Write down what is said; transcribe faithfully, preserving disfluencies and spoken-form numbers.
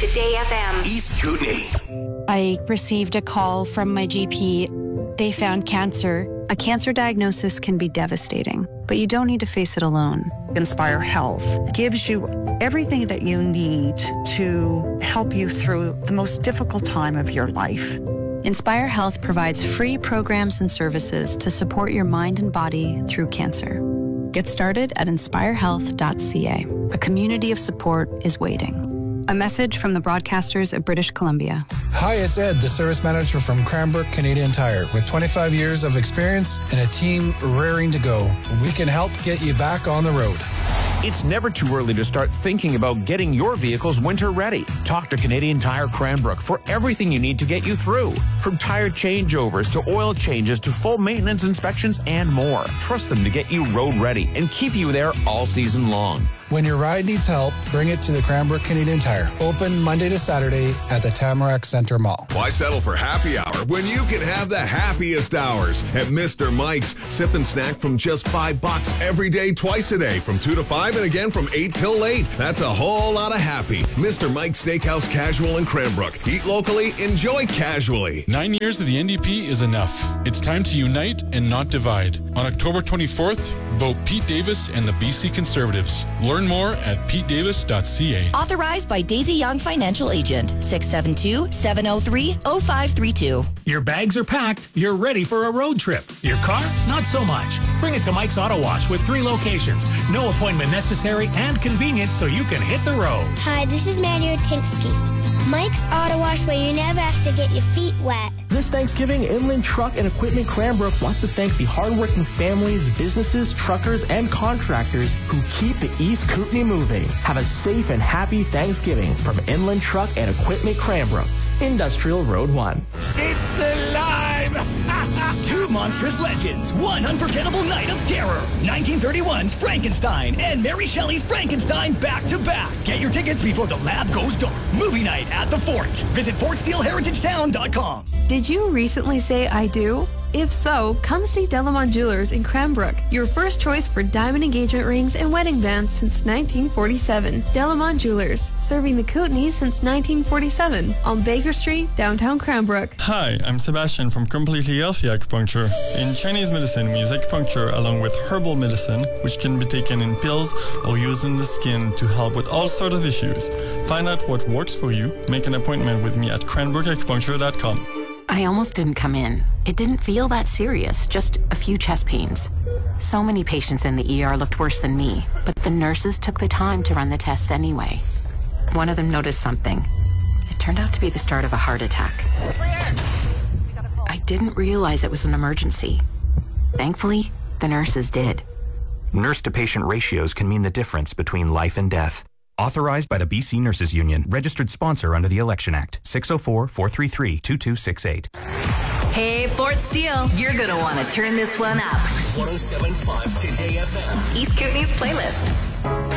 Today F M. East Kootenay. I received a call from my G P. They found cancer. A cancer diagnosis can be devastating, but you don't need to face it alone. Inspire Health gives you everything that you need to help you through the most difficult time of your life. Inspire Health provides free programs and services to support your mind and body through cancer. Get started at inspire health dot c a. A community of support is waiting. A message from the broadcasters at British Columbia. Hi, it's Ed, the service manager from Cranbrook Canadian Tire. With twenty-five years of experience and a team raring to go, we can help get you back on the road. It's never too early to start thinking about getting your vehicles winter ready. Talk to Canadian Tire Cranbrook for everything you need to get you through. From tire changeovers to oil changes to full maintenance inspections and more. Trust them to get you road ready and keep you there all season long. When your ride needs help, bring it to the Cranbrook Canadian Tire. Open Monday to Saturday at the Tamarack Centre Mall. Why settle for happy hour when you can have the happiest hours at Mister Mike's? Sip and snack from just five bucks every day, twice a day, from two to five and again from eight till eight. That's a whole lot of happy. Mister Mike's Steakhouse Casual in Cranbrook. Eat locally, enjoy casually. Nine years of the N D P is enough. It's time to unite and not divide. On October twenty-fourth, vote Pete Davis and the B C Conservatives. Learn more at pete davis dot c a. Authorized by Daisy Young Financial Agent. six seven two, seven oh three, oh five three two. Your bags are packed. You're ready for a road trip. Your car? Not so much. Bring it to Mike's Auto Wash with three locations. No appointment necessary and convenient so you can hit the road. Hi, this is Manny Otinsky. Mike's Auto Wash where you never have to get your feet wet. This Thanksgiving, Inland Truck and Equipment Cranbrook wants to thank the hardworking families, businesses, truckers, and contractors who keep the East Kootenay moving. Have a safe and happy Thanksgiving from Inland Truck and Equipment Cranbrook, Industrial Road one. It's alive! Two monstrous legends, one unforgettable night of terror. nineteen thirty-one's Frankenstein and Mary Shelley's Frankenstein back to back. Get your tickets before the lab goes dark. Movie night at the Fort. Visit fort steel heritage town dot com. Did you recently say I do? If so, come see Delamont Jewelers in Cranbrook, your first choice for diamond engagement rings and wedding bands since nineteen forty-seven. Delamont Jewelers, serving the Kootenays since nineteen forty-seven on Baker Street, downtown Cranbrook. Hi, I'm Sebastian from Completely Healthy Acupuncture. In Chinese medicine, we use acupuncture along with herbal medicine, which can be taken in pills or used in the skin to help with all sorts of issues. Find out what works for you. Make an appointment with me at cranbrook acupuncture dot com. I almost didn't come in. It didn't feel that serious, just a few chest pains. So many patients in the E R looked worse than me, but the nurses took the time to run the tests anyway. One of them noticed something. It turned out to be the start of a heart attack. I didn't realize it was an emergency. Thankfully, the nurses did. Nurse-to-patient ratios can mean the difference between life and death. Authorized by the B C Nurses Union. Registered sponsor under the Election Act. six oh four, four three three, two two six eight. Hey, Fort Steele, you're going to want to turn this one up. one oh seven point five Today F M. East Kootenay's playlist.